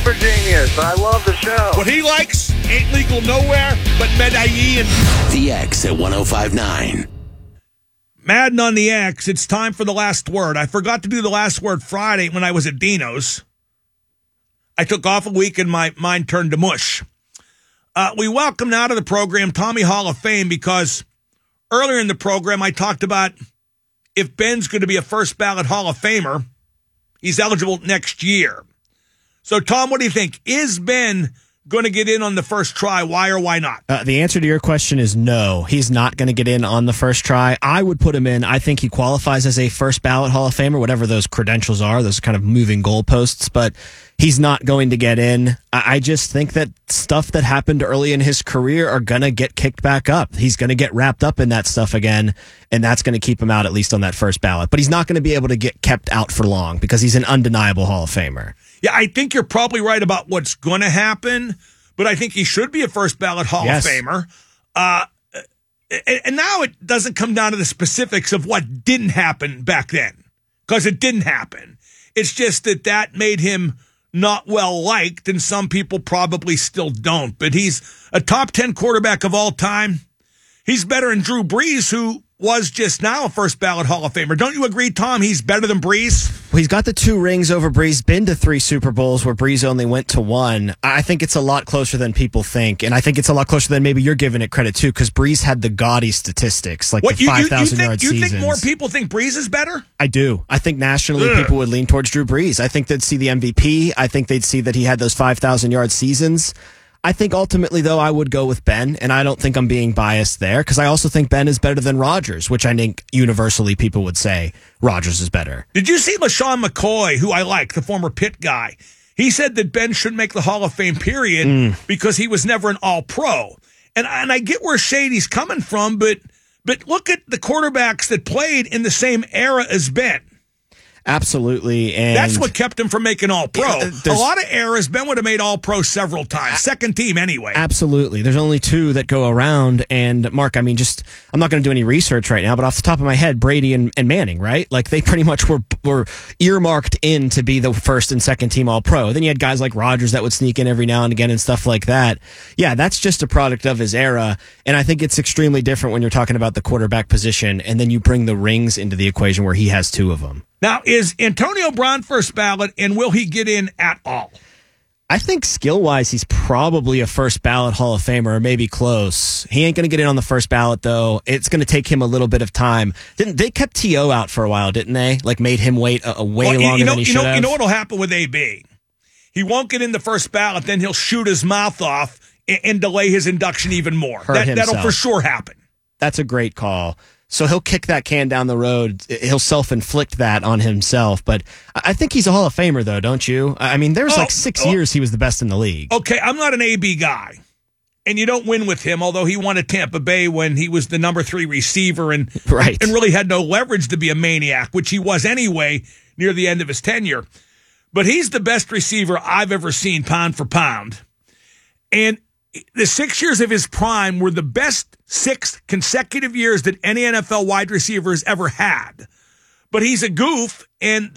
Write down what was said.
super genius. I love the show. What he likes ain't legal nowhere but Medellin. The X at 105.9. Madden on the X, it's time for the last word. I forgot to do the last word Friday when I was at Dino's. I took off a week and my mind turned to mush. We welcome now to the program Tommy Hall of Fame because earlier in the program I talked about if Ben's going to be a first ballot Hall of Famer, he's eligible next year. So, Tom, what do you think? Is Ben going to get in on the first try? Why or why not? The answer to your question is no. He's not going to get in on the first try. I would put him in. I think he qualifies as a first ballot Hall of Famer, whatever those credentials are, those kind of moving goalposts, but he's not going to get in. I just think that stuff that happened early in his career are going to get kicked back up. He's going to get wrapped up in that stuff again, and that's going to keep him out at least on that first ballot. But he's not going to be able to get kept out for long because he's an undeniable Hall of Famer. Yeah, I think you're probably right about what's going to happen, but I think he should be a first ballot Hall of Famer. And now it doesn't come down to the specifics of what didn't happen back then, because it didn't happen. It's just that made him not well liked, and some people probably still don't. But he's a top 10 quarterback of all time. He's better than Drew Brees, who was just now a first ballot Hall of Famer. Don't you agree, Tom? He's better than Brees? Well, he's got the 2 rings over Brees, been to 3 Super Bowls where Brees only went to 1. I think it's a lot closer than people think, and I think it's a lot closer than maybe you're giving it credit to, because Brees had the gaudy statistics, like the 5,000-yard seasons. You think more people think Brees is better? I do. I think nationally people would lean towards Drew Brees. I think they'd see the MVP. I think they'd see that he had those 5,000-yard seasons. I think ultimately, though, I would go with Ben, and I don't think I'm being biased there, because I also think Ben is better than Rodgers, which I think universally people would say Rodgers is better. Did you see LaShawn McCoy, who I like, the former Pitt guy? He said that Ben shouldn't make the Hall of Fame, period, because he was never an All-Pro. And I get where Shady's coming from, but look at the quarterbacks that played in the same era as Ben. Absolutely. And that's what kept him from making All-Pro. A lot of eras, Ben would have made All-Pro several times. Second team anyway. Absolutely. There's only 2 that go around. And Mark, I mean, I'm not going to do any research right now, but off the top of my head, Brady and Manning, right? Like they pretty much were earmarked in to be the first and second team All-Pro. Then you had guys like Rodgers that would sneak in every now and again and stuff like that. Yeah, that's just a product of his era. And I think it's extremely different when you're talking about the quarterback position and then you bring the rings into the equation where he has 2 of them. Now, is Antonio Brown first ballot, and will he get in at all? I think skill-wise, he's probably a first ballot Hall of Famer, or maybe close. He ain't going to get in on the first ballot, though. It's going to take him a little bit of time. They kept T.O. out for a while, didn't they? Like, made him wait way longer than he should have. You know what'll happen with AB? He won't get in the first ballot, then he'll shoot his mouth off and delay his induction even more. That'll for sure happen. That's a great call. So he'll kick that can down the road. He'll self-inflict that on himself. But I think he's a Hall of Famer, though, don't you? I mean, there was 6 years he was the best in the league. Okay, I'm not an AB guy. And you don't win with him, although he won at Tampa Bay when he was the number 3 receiver and really had no leverage to be a maniac, which he was anyway near the end of his tenure. But he's the best receiver I've ever seen pound for pound. And the 6 years of his prime were the best 6 consecutive years that any NFL wide receiver has ever had. But he's a goof, and